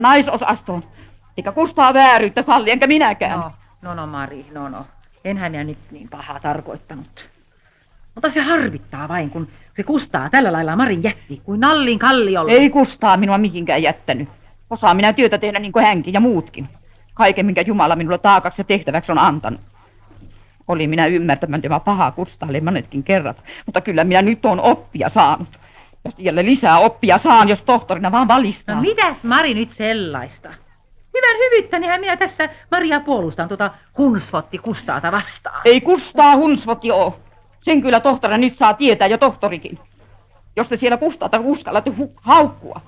naisosastoon. Eikä Kustaa vääryyttä salli, enkä minäkään. No, Mari, no. Enhän minä nyt niin pahaa tarkoittanut. Mutta se harvittaa vain, kun se Kustaa tällä lailla Marin jätti, kuin nallin kalliolla. Ei Kustaa minua mihinkään jättänyt. Osaan minä työtä tehdä niin kuin hänkin ja muutkin. Kaiken, minkä Jumala minulle taakaksi ja tehtäväksi on antanut. Oli minä ymmärtämättömä paha Kustaalle monetkin kerrat, mutta kyllä minä nyt on oppia saanut. Ja siellä lisää oppia saan, jos tohtorina vaan valistaa. No mitäs Mari nyt sellaista? Hyvän hyvyyttänihän minä tässä Maria puolustan hunsvotti Kustaata vastaan. Ei Kustaa hunsvotti oo. Sen kyllä tohtorina nyt saa tietää ja tohtorikin. Jos te siellä Kustaata uskallatte haukkua.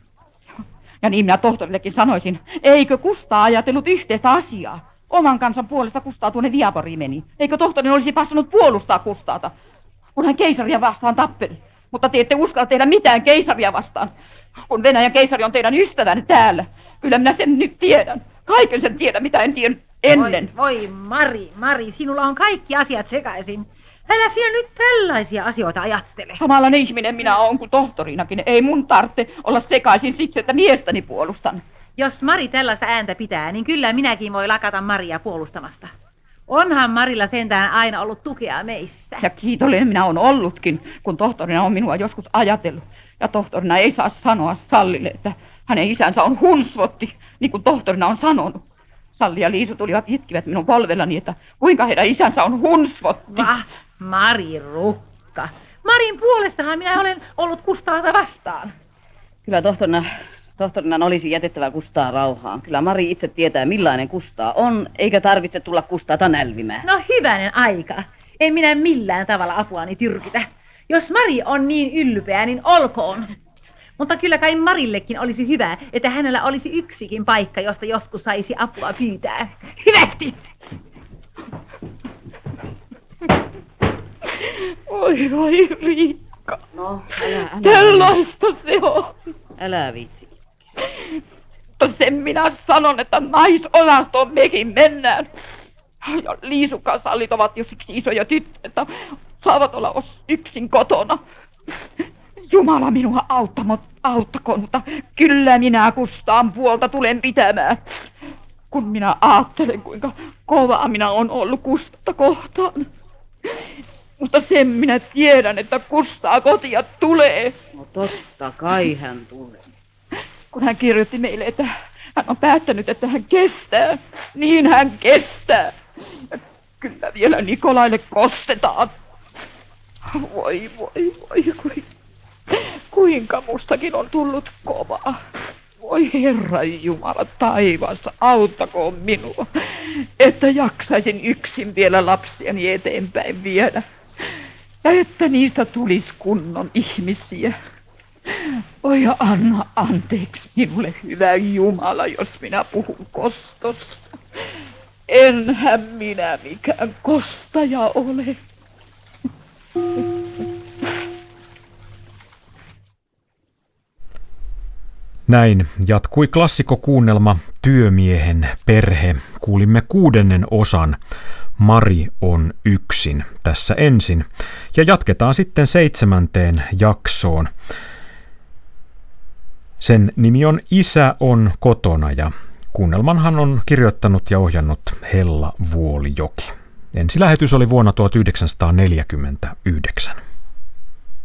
Ja niin minä tohtorillekin sanoisin, eikö Kustaa ajatellut yhteistä asiaa? Oman kansan puolesta Kustaa tuonne Viaporiin meni. Eikö tohtorin olisi passannut puolustaa Kustaata, kun hän keisaria vastaan tappeli? Mutta te ette uskalla tehdä mitään keisaria vastaan, kun Venäjän keisari on teidän ystävänne täällä. Kyllä minä sen nyt tiedän. Kaiken sen tiedän, mitä en tiedä ennen. Voi Mari, sinulla on kaikki asiat sekaisin. Älä siellä nyt tällaisia asioita ajattele. Samanlainen ihminen minä olen kuin tohtorinakin. Ei mun tarvitse olla sekaisin siksi, että miestäni puolustan. Jos Mari tällaista ääntä pitää, niin kyllä minäkin voi lakata Maria puolustamasta. Onhan Marilla sentään aina ollut tukea meissä. Ja kiitollinen minä olen ollutkin, kun tohtorina on minua joskus ajatellut. Ja tohtorina ei saa sanoa Sallille, että hänen isänsä on hunsvotti, niin kuin tohtorina on sanonut. Salli ja Liisu tulivat itkivät minun polvellani, että kuinka heidän isänsä on hunsvotti. Mari Rukka. Marin puolestahan minä olen ollut Kustaata vastaan. Kyllä tohtorina olisi jätettävä Kustaa rauhaan. Kyllä Mari itse tietää, millainen Kustaa on, eikä tarvitse tulla Kustaata nälvimään. No hyvänen aika. En minä millään tavalla apuani tyrkytä. Jos Mari on niin ylpeä, niin olkoon. Mutta kyllä kai Marillekin olisi hyvä, että hänellä olisi yksikin paikka, josta joskus saisi apua pyytää. Hyvästi! Oi Riikka. No, älä. Tällaista se on. Älä viitsi. Mutta sen minä sanon, että naisosastoon mekin mennään. Ja Liisukan Sallit ovat jo siksi isoja tyttöjä, että saavat olla yksin kotona. Jumala minua auttakoon, mutta kyllä minä Kustaan puolta tulen pitämään. Kun minä ajattelen, kuinka kovaa minä on ollut Kustaata kohtaan. Mutta sen minä tiedän, että Kustaa kotia tulee. No totta kai hän tulee. Kun hän kirjoitti meille, että hän on päättänyt, että hän kestää, niin hän kestää. Ja kyllä vielä Nikolaille kostetaan. Voi, kuinka mustakin on tullut kova. Voi Herra Jumala taivassa, auttakoon minua, että jaksaisin yksin vielä lapsiani eteenpäin viedä. Ja että niistä tulisi kunnon ihmisiä. Oi ja anna anteeksi minulle, hyvä Jumala, jos minä puhun kostosta. Enhän minä mikään kostaja ole. Näin jatkui klassikkokuunnelma Työmiehen perhe. Kuulimme 6. osan Mari on yksin tässä ensin. Ja jatketaan sitten 7. jaksoon. Sen nimi on Isä on kotona ja kuunnelmanhan on kirjoittanut ja ohjannut Hella Vuolijoki. Ensilähetys oli vuonna 1949.